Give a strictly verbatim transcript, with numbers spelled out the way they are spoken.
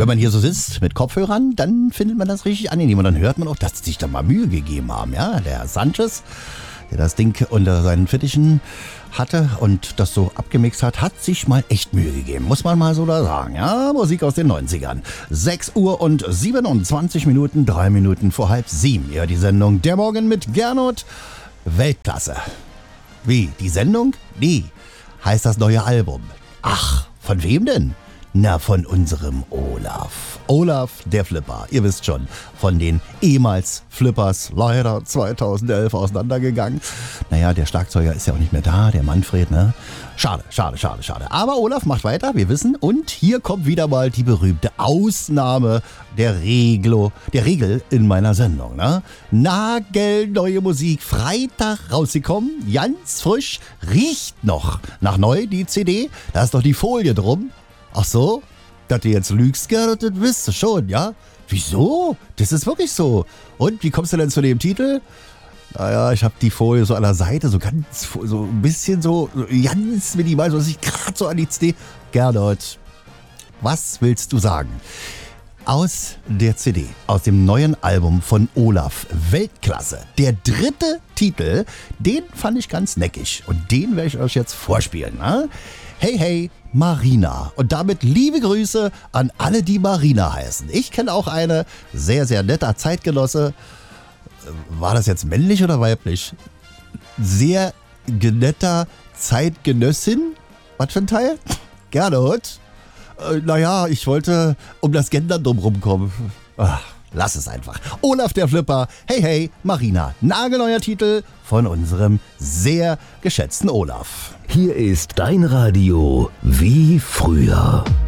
wenn man hier so sitzt mit Kopfhörern, dann findet man das richtig angenehm. Und dann hört man auch, dass sie sich da mal Mühe gegeben haben. Ja, der Sanchez, der das Ding unter seinen Fittichen hatte und das so abgemixt hat, hat sich mal echt Mühe gegeben. Muss man mal so da sagen. Ja, Musik aus den neunzigern. sechs Uhr und siebenundzwanzig Minuten, drei Minuten vor halb sieben. Ja, die Sendung Der Morgen mit Gernot. Weltklasse. Wie, die Sendung? Nee, heißt das neue Album. Ach, von wem denn? Na, von unserem Olaf. Olaf, der Flipper. Ihr wisst schon, von den ehemals Flippers, leider zweitausendelf auseinandergegangen. Naja, der Schlagzeuger ist ja auch nicht mehr da, der Manfred, ne? Schade, schade, schade, schade. Aber Olaf macht weiter, wir wissen. Und hier kommt wieder mal die berühmte Ausnahme der Reglo, der Regel in meiner Sendung, ne? Nagelneue Musik, Freitag rausgekommen, ganz frisch, riecht noch nach neu, die C D. Da ist doch die Folie drum. Ach so? Dass du jetzt lügst, Gernot, das wisst du schon, ja? Wieso? Das ist wirklich so. Und wie kommst du denn zu dem Titel? Naja, ich habe die Folie so an der Seite, so ganz, so ein bisschen so, so ganz minimal, so dass ich gerade so an die C D... Gernot, was willst du sagen? Aus der C D, aus dem neuen Album von Olaf, Weltklasse. Der dritte Titel, den fand ich ganz neckig. Und den werde ich euch jetzt vorspielen, ne? Hey, hey, Marina. Und damit liebe Grüße an alle, die Marina heißen. Ich kenne auch eine, sehr, sehr netter Zeitgenosse. War das jetzt männlich oder weiblich? Sehr netter Zeitgenössin. Was für ein Teil? Gernot? Äh, naja, ich wollte um das Gendern drumherum kommen. Ach, lass es einfach. Olaf der Flipper. Hey, hey, Marina. Nagelneuer Titel von unserem sehr geschätzten Olaf. Hier ist dein Radio wie früher.